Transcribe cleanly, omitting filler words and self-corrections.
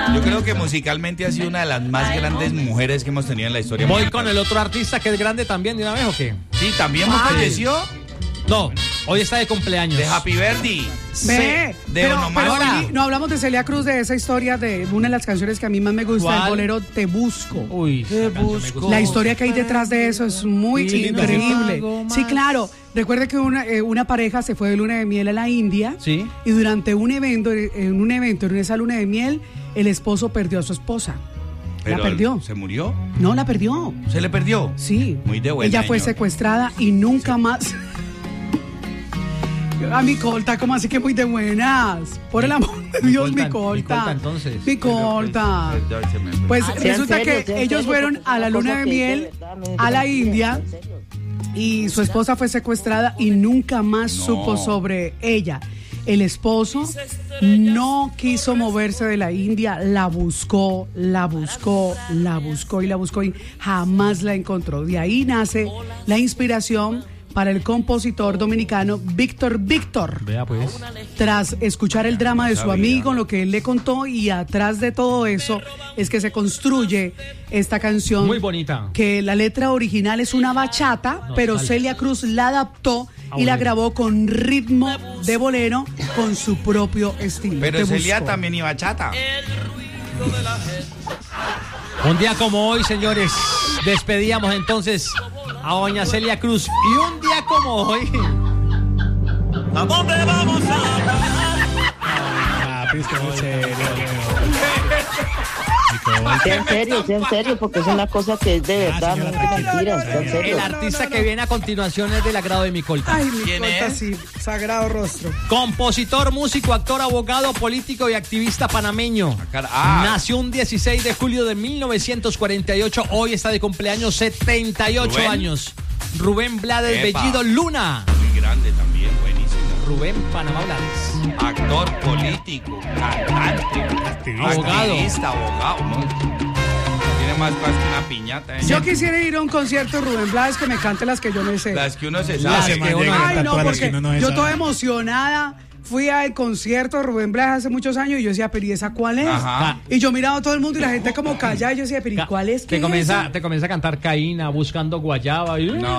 Yo creo que musicalmente ha sido una de las más grandes mujeres que hemos tenido en la historia. ¿Voy musical. con el otro artista que es grande también de una vez o qué? Sí, también falleció. No, hoy está de cumpleaños. De Happy Birthday. Ve, de pero Onomástica. no hablamos de Celia Cruz, de esa historia de una de las canciones que a mí más me gusta, ¿Cuál? el bolero Te Busco. Uy, Te busco. La historia que hay detrás de eso es muy increíble. Algo más. Sí, claro. Recuerde que una pareja se fue de luna de miel a la India. Sí. Y durante en esa luna de miel, el esposo perdió a su esposa. Pero la perdió. ¿Se murió? No, la perdió. ¿Se le perdió? Sí. Muy de buena, Ella fue señor. secuestrada y nunca más. A mi colta, como así que muy de buenas. Por el amor de Dios, mi colta. Entonces. Mi colta. Pues resulta que ellos fueron a la luna de miel a la India y su esposa fue secuestrada y nunca más supo sobre ella. El esposo no quiso moverse de la India, la buscó y jamás la encontró. De ahí nace la inspiración para el compositor dominicano Víctor Víctor. Vea pues. Tras escuchar el drama de su amigo, lo que él le contó, y atrás de todo eso es que se construye esta canción. Muy bonita. Que la letra original es una bachata, pero Celia Cruz la adaptó y la grabó con ritmo de bolero con su propio estilo. Pero Te Celia busco. también iba bachata. Un día como hoy, señores, despedíamos entonces a doña Celia Cruz. Y un día como hoy... ¿A dónde vamos a...? Sea en serio, porque es una cosa que es de verdad, no es mentira, sea en serio. El artista que viene a continuación es del agrado de mi colta. Ay, mi ¿Quién colta, es? sí, sagrado rostro. Compositor, músico, actor, abogado, político y activista panameño. Nació un 16 de julio de 1948. Hoy está de cumpleaños, 78 ¿Rubén? años. Rubén Blades Epa. Bellido Luna. Muy grande también, buenísimo. Rubén Panamá Blades. Actor, político, cantante, Abogado. activista, abogado. ¿No? Tiene más cosas que una piñata. ¿eh? Yo quisiera ir a un concierto de Rubén Blades que me cante las que yo me sé. Las que uno se Las sabe. que uno- Ay, no, todas las porque que uno no yo sabe. toda emocionada fui al concierto de Rubén Blades hace muchos años y yo decía, pero ¿y esa cuál es? Ajá. Y yo miraba a todo el mundo y la gente como callada y yo decía, pero ¿y cuál es? ¿Qué Te es comienza esa? a cantar Caína, buscando guayaba. Y... No.